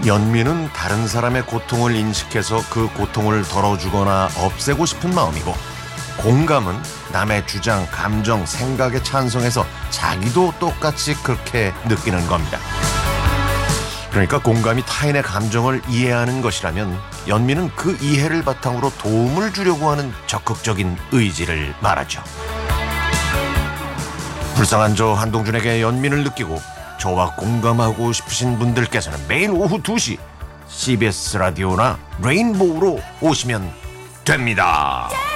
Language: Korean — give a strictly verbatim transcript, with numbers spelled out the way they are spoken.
연민은 다른 사람의 고통을 인식해서 그 고통을 덜어주거나 없애고 싶은 마음이고, 공감은 남의 주장, 감정, 생각에 찬성해서 자기도 똑같이 그렇게 느끼는 겁니다. 그러니까 공감이 타인의 감정을 이해하는 것이라면, 연민은 그 이해를 바탕으로 도움을 주려고 하는 적극적인 의지를 말하죠. 불쌍한 저 한동준에게 연민을 느끼고 저와 공감하고 싶으신 분들께서는 매일 오후 두 시 씨비에스 라디오나 레인보우로 오시면 됩니다.